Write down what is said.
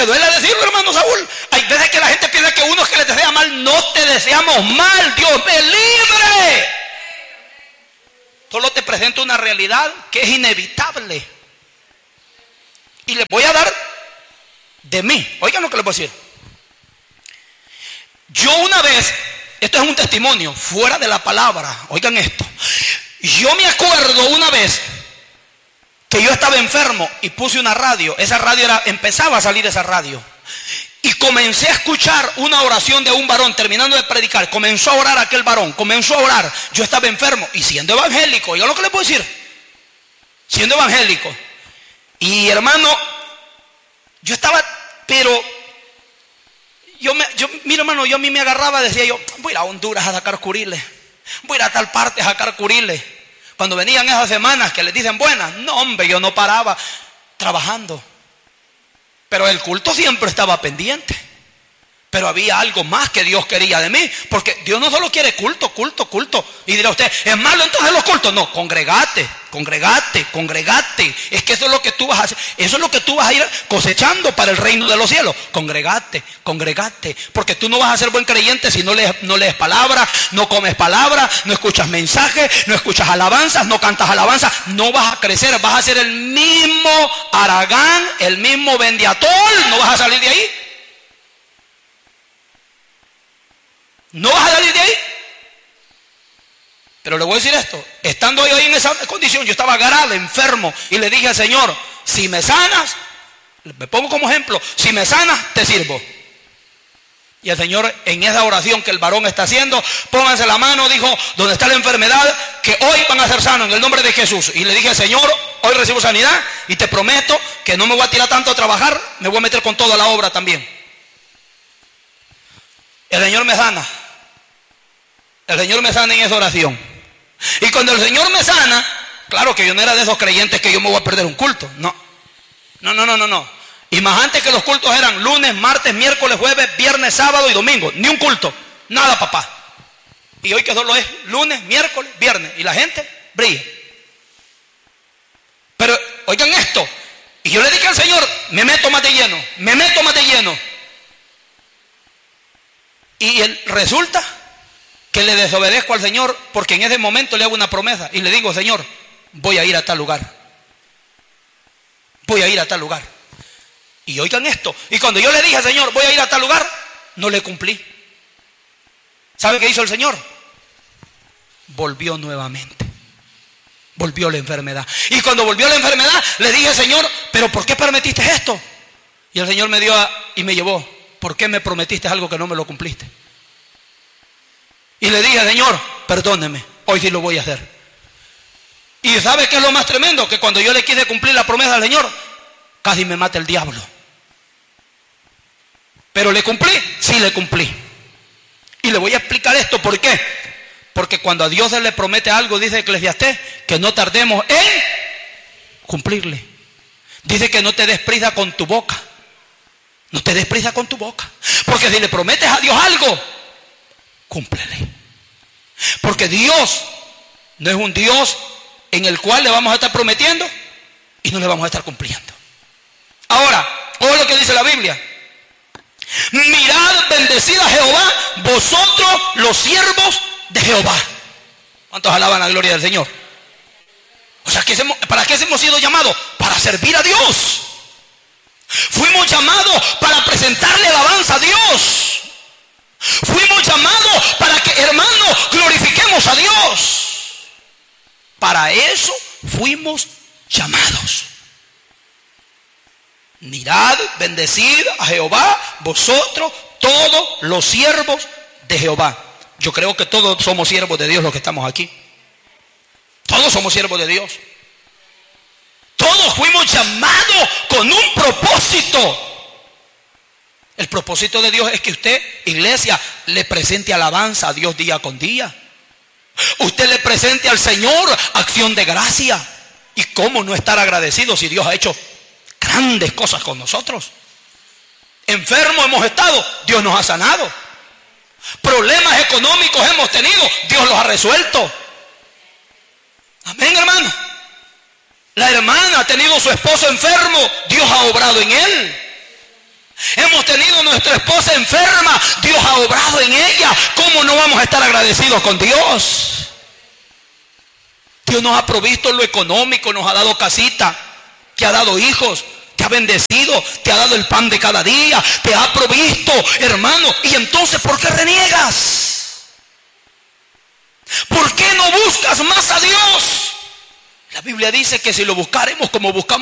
aunque duele decirlo, hermano Saúl, hay veces que la gente piensa que uno es que les desea mal. No te deseamos mal, Dios me libre. Solo te presento una realidad que es inevitable. Y les voy a dar de mí. Oigan lo que les voy a decir. Yo una vez, esto es un testimonio fuera de la palabra, oigan esto. Yo me acuerdo una vez que yo estaba enfermo y puse una radio. Esa radio empezaba a salir esa radio. Y comencé a escuchar una oración de un varón terminando de predicar. Comenzó a orar aquel varón, comenzó a orar. Yo estaba enfermo y siendo evangélico, oigan lo que les puedo decir. Siendo evangélico. Y hermano, yo estaba, pero mira hermano, yo a mí me agarraba, decía yo, voy a ir a Honduras a sacar curiles. Voy a ir a tal parte a sacar curiles. Cuando venían esas semanas que les dicen buenas, no hombre, yo no paraba trabajando. Pero el culto siempre estaba pendiente. Pero había algo más que Dios quería de mí. Porque Dios no solo quiere culto, culto, culto. Y dirá usted, ¿es malo entonces los cultos? No, congregate. Es que eso es lo que tú vas a hacer. Eso es lo que tú vas a ir cosechando para el reino de los cielos. Congregate. Porque tú no vas a ser buen creyente si no lees palabra, no comes palabra, no escuchas mensajes, no escuchas alabanzas, no cantas alabanzas. No vas a crecer, vas a ser el mismo Aragán, el mismo Bendiatol. No vas a salir de ahí. No vas a salir de ahí. Pero le voy a decir esto. Estando yo ahí en esa condición, yo estaba grave, enfermo. Y le dije al Señor, si me sanas, me pongo como ejemplo, si me sanas, te sirvo. Y el Señor en esa oración que el varón está haciendo, pónganse la mano, dijo, donde está la enfermedad, que hoy van a ser sanos en el nombre de Jesús. Y le dije, Señor, hoy recibo sanidad y te prometo que no me voy a tirar tanto a trabajar, me voy a meter con toda la obra también. El Señor me sana. El Señor me sana en esa oración. Y cuando el Señor me sana, claro que yo no era de esos creyentes que yo me voy a perder un culto. No. Y más antes que los cultos eran lunes, martes, miércoles, jueves, viernes, sábado y domingo. Ni un culto. Nada, papá. Y hoy que solo es lunes, miércoles, viernes. Y la gente brilla. Pero oigan esto. Y yo le dije al Señor, me meto más de lleno. Y resulta que le desobedezco al Señor porque en ese momento le hago una promesa y le digo, Señor, voy a ir a tal lugar. Y oigan esto. Y cuando yo le dije, Señor, voy a ir a tal lugar, no le cumplí. ¿Sabe qué hizo el Señor? Volvió nuevamente. Volvió la enfermedad. Y cuando volvió la enfermedad, le dije, Señor, ¿pero por qué permitiste esto? Y el Señor me dio y me llevó. ¿Por qué me prometiste algo que no me lo cumpliste? Y le dije, Señor, perdóneme, hoy sí lo voy a hacer. Y ¿sabe qué es lo más tremendo? Que cuando yo le quise cumplir la promesa al Señor, casi me mata el diablo. Pero ¿le cumplí? Sí, le cumplí. Y le voy a explicar esto, ¿por qué? Porque cuando a Dios se le promete algo, dice Eclesiastés, que no tardemos en cumplirle. Dice que no te des prisa con tu boca. No te des prisa con tu boca. Porque si le prometes a Dios algo, cúmplele. Porque Dios no es un Dios en el cual le vamos a estar prometiendo y no le vamos a estar cumpliendo. Ahora, ojo lo que dice la Biblia. Mirad, bendecid a Jehová, vosotros los siervos de Jehová. ¿Cuántos alaban la gloria del Señor? O sea, ¿para qué hemos sido llamados? Para servir a Dios. Fuimos llamados para presentarle alabanza a Dios. Fuimos llamados para que, hermanos, glorifiquemos a Dios. Para eso fuimos llamados. Mirad, bendecid a Jehová, vosotros, todos los siervos de Jehová. Yo creo que todos somos siervos de Dios los que estamos aquí. Todos somos siervos de Dios. Todos fuimos llamados con un propósito. El propósito de Dios es que usted, iglesia, le presente alabanza a Dios día con día. Usted le presente al Señor acción de gracia. ¿Y cómo no estar agradecido si Dios ha hecho grandes cosas con nosotros? Enfermos hemos estado, Dios nos ha sanado. Problemas económicos hemos tenido, Dios los ha resuelto. Amén, hermano. La hermana ha tenido su esposo enfermo, Dios ha obrado en él. Hemos tenido nuestra esposa enferma, Dios ha obrado en ella. ¿Cómo no vamos a estar agradecidos con Dios? Dios nos ha provisto lo económico, nos ha dado casita, te ha dado hijos, te ha bendecido, te ha dado el pan de cada día, te ha provisto, hermano. Y entonces, ¿por qué reniegas? ¿Por qué no buscas más a Dios? La Biblia dice que si lo buscaremos como buscamos